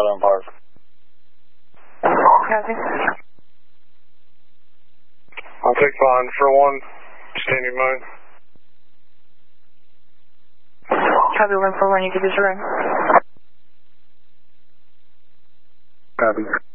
on Park. Copy. I'll take line for 1, standing by. Copy 141, you give us a ring. Copy.